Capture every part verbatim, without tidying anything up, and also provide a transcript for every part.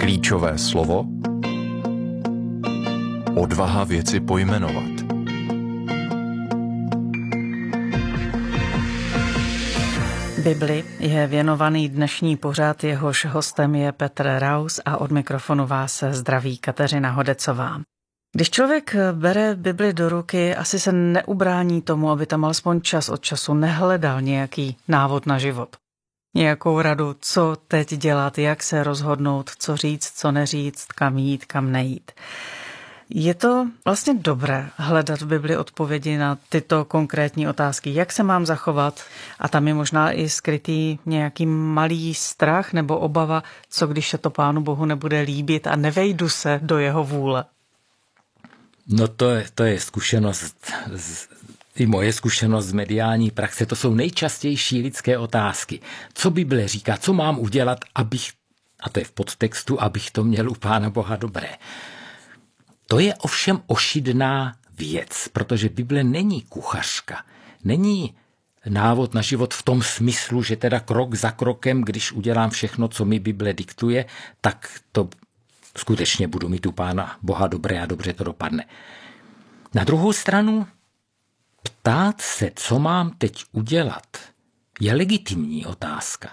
Klíčové slovo odvaha věci pojmenovat. Bibli je věnovaný dnešní pořad, jehož hostem je Petr Raus a od mikrofonu vás zdraví Kateřina Hodecová. Když člověk bere Bibli do ruky, asi se neubrání tomu, aby tam alespoň čas od času nehledal nějaký návod na život. Nějakou radu, co teď dělat, jak se rozhodnout, co říct, co neříct, kam jít, kam nejít. Je to vlastně dobré hledat v Bibli odpovědi na tyto konkrétní otázky, jak se mám zachovat, a tam je možná i skrytý nějaký malý strach nebo obava, co když se to Pánu Bohu nebude líbit a nevejdu se do jeho vůle. No to je, to je zkušenost, i moje zkušenost z mediální praxe, to jsou nejčastější lidské otázky. Co Bible říká, co mám udělat, abych, a to je v podtextu, abych to měl u Pána Boha dobré. To je ovšem ošidná věc, protože Bible není kuchařka, není návod na život v tom smyslu, že teda krok za krokem, když udělám všechno, co mi Bible diktuje, tak to skutečně budu mít u Pána Boha dobré a dobře to dopadne. Na druhou stranu, ptát se, co mám teď udělat, je legitimní otázka.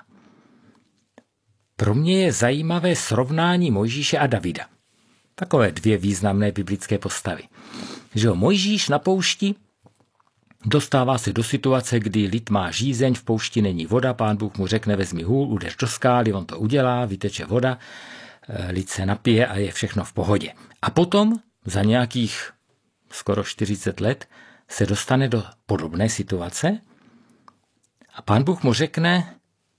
Pro mě je zajímavé srovnání Mojžíše a Davida. Takové dvě významné biblické postavy. Že jo, Mojžíš na poušti dostává se do situace, kdy lid má žízeň, v poušti není voda, Pán Bůh mu řekne, vezmi hůl, udeř do skály, on to udělá, vyteče voda, lid se napije a je všechno v pohodě. A potom za nějakých skoro čtyřicet let se dostane do podobné situace a Pán Bůh mu řekne,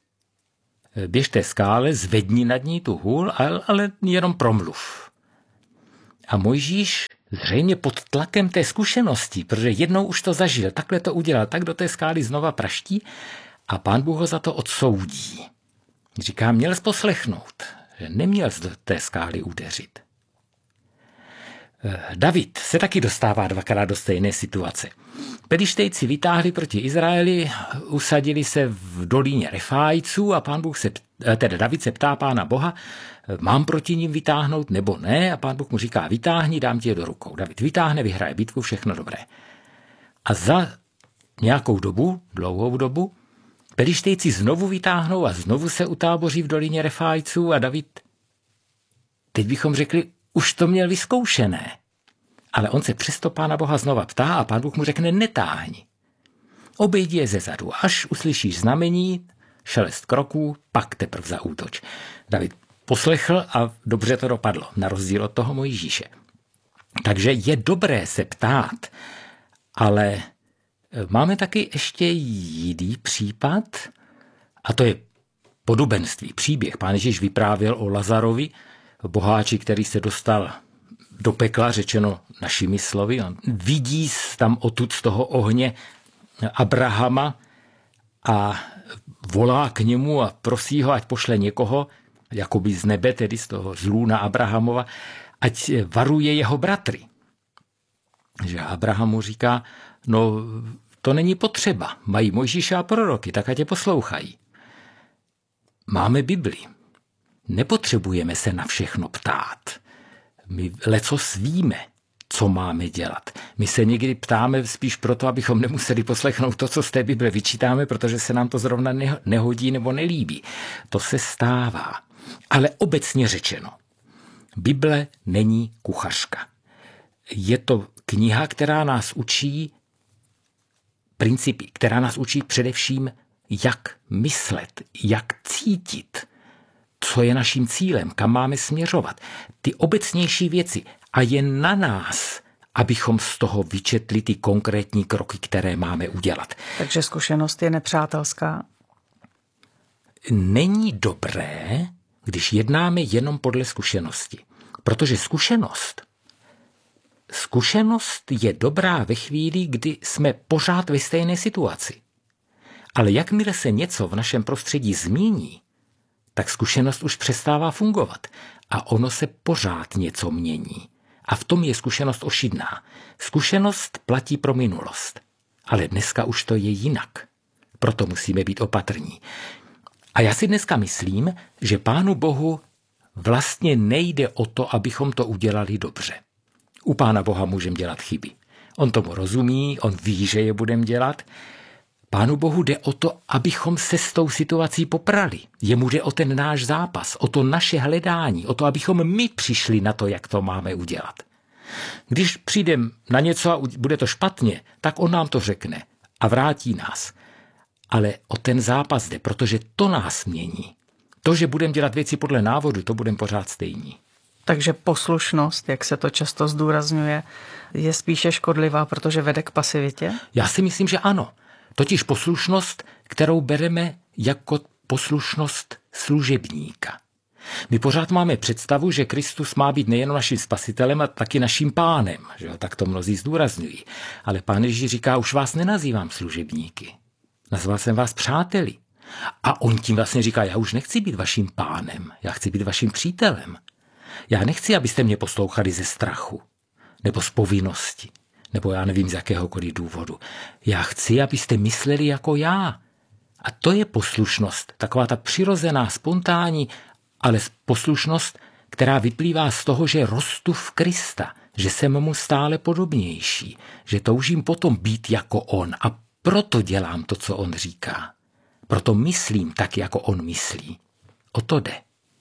běž té skále, zvedni nad ní tu hůl, ale, ale jenom promluv. A Mojžíš zřejmě pod tlakem té zkušenosti, protože jednou už to zažil, takhle to udělal, tak do té skály znova praští a Pán Bůh ho za to odsoudí. Říká, měl jsi poslechnout, že neměl jsi do té skály udeřit. David se taky dostává dvakrát do stejné situace. Pelištejci vytáhli proti Izraeli, usadili se v dolíně Refájců a Pán Bůh se, teda David se ptá Pána Boha, mám proti ním vytáhnout nebo ne? A Pán Bůh mu říká, vytáhni, dám ti je do rukou. David vytáhne, vyhraje bitvu, všechno dobré. A za nějakou dobu, dlouhou dobu, Pelištejci znovu vytáhnou a znovu se utáboří v dolíně Refájců a David, teď bychom řekli, už to měl vyzkoušené. Ale on se přesto Pána Boha znova ptá a Pán Bůh mu řekne, netáhni. Obejdi je zezadu, až uslyšíš znamení, šelest kroků, pak teprv zaútoč. David poslechl a dobře to dopadlo, na rozdíl od toho Mojžíše. Takže je dobré se ptát, ale máme taky ještě jiný případ, a to je podobenství, příběh. Pán Ježíš vyprávěl o Lazarovi, boháči, který se dostal do pekla, řečeno našimi slovy. On vidí tam odtud z toho ohně Abrahama a volá k němu a prosí ho, ať pošle někoho, jakoby z nebe, tedy z toho žlůna Abrahamova, ať varuje jeho bratry. Že Abraham mu říká, no to není potřeba, mají Mojžíše a proroky, tak ať je poslouchají. Máme Bibli. Nepotřebujeme se na všechno ptát. My lecos víme, co máme dělat. My se někdy ptáme spíš proto, abychom nemuseli poslechnout to, co z té Bible vyčítáme, protože se nám to zrovna nehodí nebo nelíbí. To se stává. Ale obecně řečeno, Bible není kuchařka. Je to kniha, která nás učí principy, která nás učí především, jak myslet, jak cítit, co je naším cílem, kam máme směřovat. Ty obecnější věci. A je na nás, abychom z toho vyčetli ty konkrétní kroky, které máme udělat. Takže zkušenost je nepřátelská? Není dobré, když jednáme jenom podle zkušenosti. Protože zkušenost, zkušenost je dobrá ve chvíli, kdy jsme pořád ve stejné situaci. Ale jakmile se něco v našem prostředí změní, tak zkušenost už přestává fungovat a ono se pořád něco mění. A v tom je zkušenost ošidná. Zkušenost platí pro minulost, ale dneska už to je jinak. Proto musíme být opatrní. A já si dneska myslím, že Pánu Bohu vlastně nejde o to, abychom to udělali dobře. U Pána Boha můžeme dělat chyby. On tomu rozumí, on ví, že je budeme dělat. Pánu Bohu jde o to, abychom se s tou situací poprali. Jemu jde o ten náš zápas, o to naše hledání, o to, abychom my přišli na to, jak to máme udělat. Když přijdeme na něco a bude to špatně, tak on nám to řekne a vrátí nás. Ale o ten zápas jde, protože to nás mění. To, že budeme dělat věci podle návodu, to budeme pořád stejní. Takže poslušnost, jak se to často zdůrazňuje, je spíše škodlivá, protože vede k pasivitě? Já si myslím, že ano. Totiž poslušnost, kterou bereme jako poslušnost služebníka. My pořád máme představu, že Kristus má být nejen naším spasitelem, a taky naším pánem. Že jo? Tak to mnozí zdůrazňují. Ale Pán Ježíš říká, už vás nenazývám služebníky. Nazval jsem vás přáteli. A on tím vlastně říká, já už nechci být vaším pánem, já chci být vaším přítelem. Já nechci, abyste mě poslouchali ze strachu, nebo z povinnosti, nebo já nevím z jakéhokoliv důvodu. Já chci, abyste mysleli jako já. A to je poslušnost, taková ta přirozená, spontánní, ale poslušnost, která vyplývá z toho, že rostu v Krista, že jsem mu stále podobnější, že toužím potom být jako on a proto dělám to, co on říká. Proto myslím tak, jako on myslí. O to jde.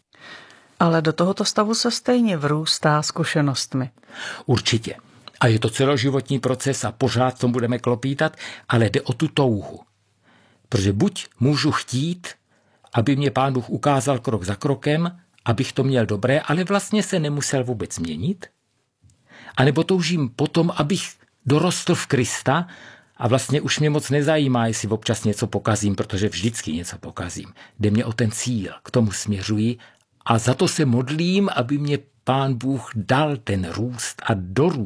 Ale do tohoto stavu se stejně vrůstá zkušenostmi. Určitě. A je to celoživotní proces a pořád tom budeme klopítat, ale jde o tu touhu. Protože buď můžu chtít, aby mě Pán Bůh ukázal krok za krokem, abych to měl dobré, ale vlastně se nemusel vůbec měnit. A nebo toužím potom, abych dorostl v Krista a vlastně už mě moc nezajímá, jestli občas něco pokazím, protože vždycky něco pokazím. Jde mě o ten cíl, k tomu směřuji a za to se modlím, aby mě Pán Bůh dal ten růst a dorůst